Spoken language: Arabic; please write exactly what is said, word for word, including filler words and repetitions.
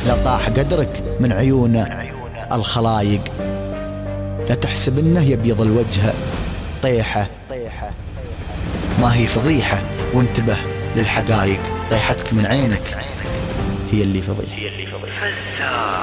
لا طاح قدرك من عيون الخلايق، لا تحسب انه يبيض الوجه طيحة، ما هي فضيحة، وانتبه للحقائق، طيحتك من عينك هي اللي فضيحة.